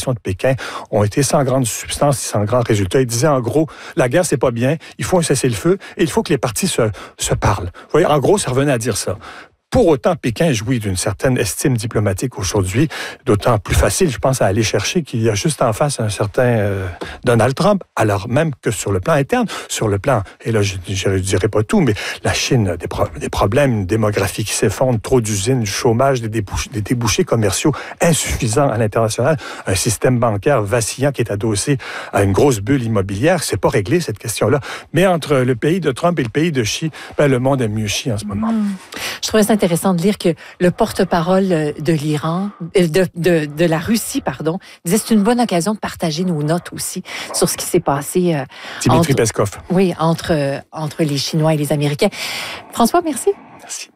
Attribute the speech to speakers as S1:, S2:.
S1: déclarations de Pékin ont été sans grande substance et sans grand résultat. Il disait en gros, la guerre, c'est pas bien, il faut un cessez-le-feu et il faut que les parties se parlent. Vous voyez, en gros, ça revenait à dire ça. Pour autant, Pékin jouit d'une certaine estime diplomatique aujourd'hui, d'autant plus facile, je pense, à aller chercher qu'il y a juste en face un certain Donald Trump, alors même que sur le plan interne, sur le plan, et là je ne dirais pas tout, mais la Chine a des problèmes, une démographie qui s'effondre, trop d'usines, du chômage, des débouchés commerciaux insuffisants à l'international, un système bancaire vacillant qui est adossé à une grosse bulle immobilière. C'est pas réglé cette question-là. Mais entre le pays de Trump et le pays de Xi, le monde aime mieux Xi en ce moment.
S2: Je trouvais ça intéressant de lire que le porte-parole de l'Iran, de la Russie, pardon, disait que c'est une bonne occasion de partager nos notes aussi sur ce qui s'est passé
S1: Dimitri Peskov.
S2: Oui, entre les Chinois et les Américains. François, merci.
S1: Merci.